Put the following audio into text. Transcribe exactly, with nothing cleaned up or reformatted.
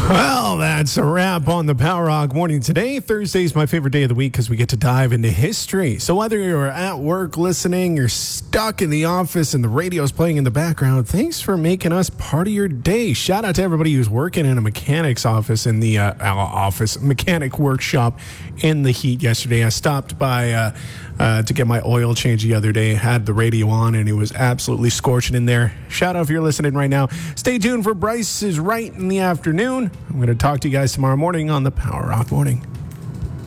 Well, that's a wrap on the Power Rock Morning today. Thursday is my favorite day of the week because we get to dive into history. So whether you're at work listening, you're stuck in the office and the radio's playing in the background, thanks for making us part of your day. Shout out to everybody who's working in a mechanic's office in the uh, office, mechanic workshop in the heat yesterday. I stopped by uh, uh, to get my oil change the other day, had the radio on, and it was absolutely scorching in there. Shout out if you're listening right now. Stay tuned for Bryce is Right in the afternoon. I'm going to talk to you guys tomorrow morning on the Power Rock Morning.